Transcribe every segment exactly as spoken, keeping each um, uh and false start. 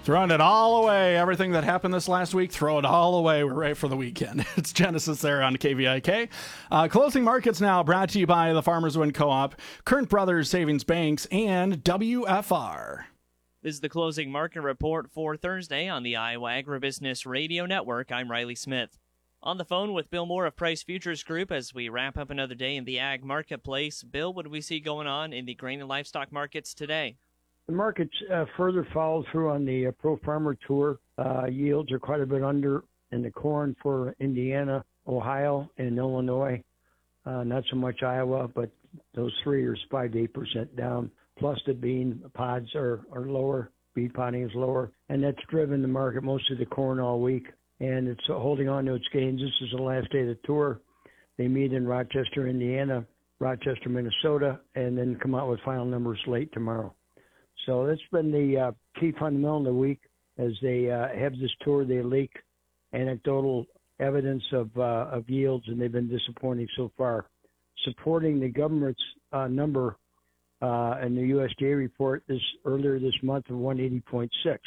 Throwing it all away. Everything that happened this last week, throw it all away. We're ready for the weekend. It's Genesis there on K V I K. Uh, closing markets now brought to you by the Farmers Wind Co-op, Current Brothers Savings Banks, and W F R. This is the closing market report for Thursday on the Iowa Agribusiness Radio Network. I'm Riley Smith. On the phone with Bill Moore of Price Futures Group as we wrap up another day in the ag marketplace. Bill, what do we see going on in the grain and livestock markets today? The markets uh, further followed through on the uh, Pro Farmer Tour. Uh, yields are quite a bit under in the corn for Indiana, Ohio, and Illinois. Uh, not so much Iowa, but those three are five to eight percent down. Plus the bean pods are, are lower. Bean podding is lower. And that's driven the market, most of the corn all week. And it's holding on to its gains. This is the last day of the tour. They meet in Rochester, Indiana, Rochester, Minnesota, and then come out with final numbers late tomorrow. So that's been the uh, key fundamental of the week. As they uh, have this tour, they leak anecdotal evidence of, uh, of yields, and they've been disappointing so far. Supporting the government's uh, number uh, in the U S D A report this earlier this month of one eighty point six.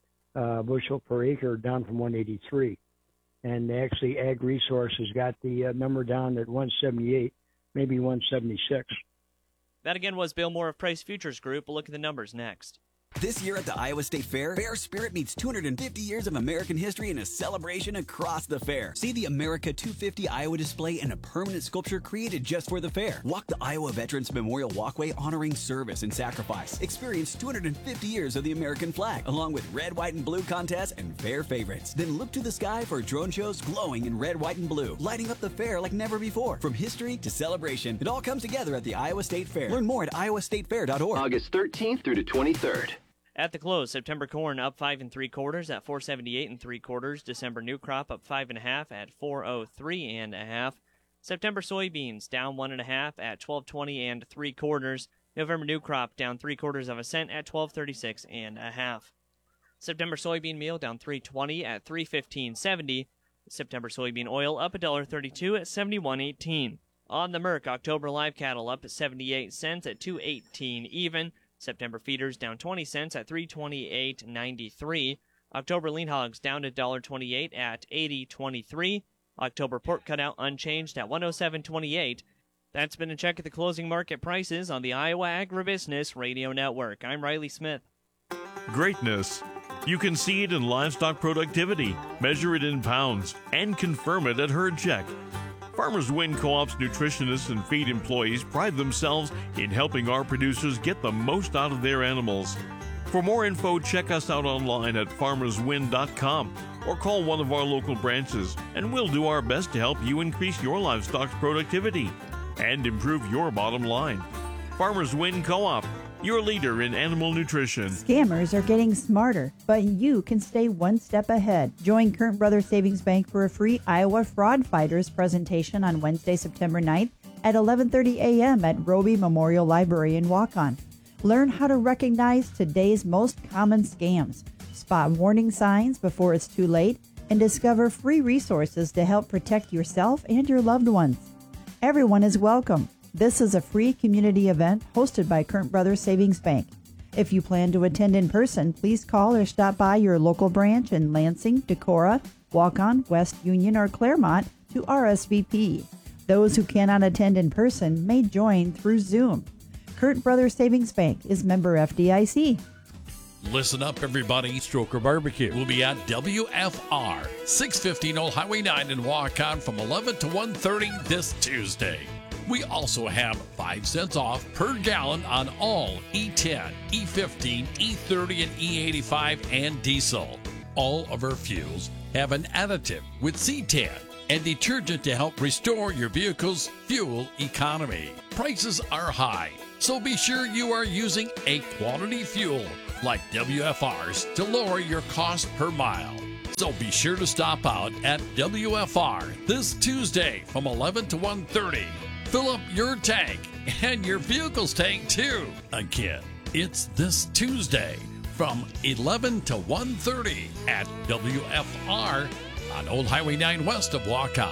Uh, bushel per acre, down from one eighty-three. And actually, Ag Resources got the uh, number down at one seventy-eight, maybe one seventy-six. That again was Bill Moore of Price Futures Group. We'll look at the numbers next. This year at the Iowa State Fair, Fair Spirit meets two hundred fifty years of American history in a celebration across the fair. See the America two fifty Iowa display and a permanent sculpture created just for the fair. Walk the Iowa Veterans Memorial Walkway honoring service and sacrifice. Experience two hundred fifty years of the American flag, along with red, white, and blue contests and fair favorites. Then look to the sky for drone shows glowing in red, white, and blue, lighting up the fair like never before. From history to celebration, it all comes together at the Iowa State Fair. Learn more at iowa state fair dot org. August thirteenth through the twenty-third. At the close, September corn up five and three quarters at four seventy-eight and three quarters. December new crop up five and a half at four oh three and a half. September soybeans down one and a half at twelve twenty and three quarters. November new crop down three quarters of a cent at twelve thirty-six and a half. September soybean meal down three twenty at three fifteen seventy. September soybean oil up one dollar thirty-two at seventy-one eighteen. On the Merc, October live cattle up at seventy-eight cents at two eighteen even. September feeders down twenty cents at three twenty-eight ninety-three. October lean hogs down to one dollar twenty-eight at eighty twenty-three. October pork cutout unchanged at one oh seven twenty-eight. That's been a check at the closing market prices on the Iowa Agribusiness Radio Network. I'm Riley Smith. Greatness. You can see it in livestock productivity, measure it in pounds, and confirm it at Herd Check. Farmers Wind Co-op's nutritionists and feed employees pride themselves in helping our producers get the most out of their animals. For more info, check us out online at farmers wind dot com or call one of our local branches, and we'll do our best to help you increase your livestock's productivity and improve your bottom line. Farmers Wind Co-op, your leader in animal nutrition. Scammers are getting smarter, but you can stay one step ahead. Join Current Brothers Savings Bank for a free Iowa Fraud Fighters presentation on Wednesday, September ninth at eleven thirty a.m. at Roby Memorial Library in Waukon. Learn how to recognize today's most common scams, spot warning signs before it's too late, and discover free resources to help protect yourself and your loved ones. Everyone is welcome. This is a free community event hosted by Current Brothers Savings Bank. If you plan to attend in person, please call or stop by your local branch in Lansing, Decorah, Waukon, West Union, or Claremont to R S V P. Those who cannot attend in person may join through Zoom. Current Brothers Savings Bank is member F D I C. Listen up, everybody. Stroker Barbecue will be at W F R, six fifteen Old Highway nine in Waukon from eleven to one thirty this Tuesday. We also have five cents off per gallon on all E ten, E fifteen, E thirty, and E eighty-five and diesel. All of our fuels have an additive with C ten and detergent to help restore your vehicle's fuel economy. Prices are high, so be sure you are using a quality fuel like W F R's to lower your cost per mile. So be sure to stop out at W F R this Tuesday from eleven to one thirty. Fill up your tank and your vehicle's tank too. Again, it's this Tuesday from eleven to one thirty at W F R on Old Highway nine west of Waukon.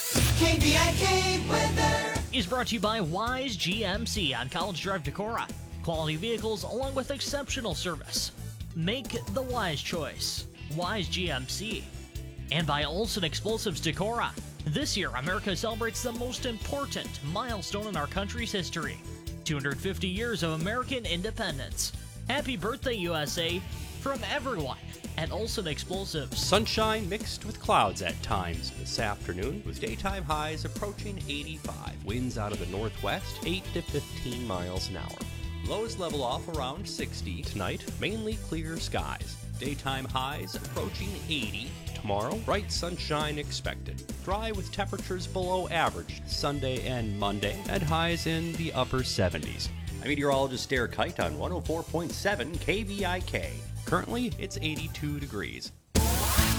K V I K weather is brought to you by Wise G M C on College Drive, Decorah. Quality vehicles along with exceptional service. Make the wise choice. Wise G M C. And by Olson Explosives Decorah. This year, America celebrates the most important milestone in our country's history. two hundred fifty years of American independence. Happy birthday, U S A, from everyone at Olson Explosives. Sunshine mixed with clouds at times this afternoon, with daytime highs approaching eighty-five. Winds out of the northwest, eight to fifteen miles an hour. Lows level off around sixty. Tonight, mainly clear skies. Daytime highs approaching eighty. Tomorrow, bright sunshine expected. Dry with temperatures below average Sunday and Monday, and highs in the upper seventies. I'm meteorologist Derek Kite on one oh four point seven K V I K. Currently, it's eighty-two degrees.